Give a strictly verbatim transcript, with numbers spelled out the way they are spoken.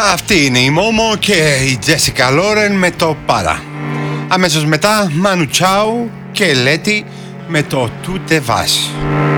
Αυτή είναι η Μόμο και η Τζέσικα Λόρεν με το Πάρα. Αμέσως μετά Μάνου Τσάου και Λέτη με το Τούτε Βάς.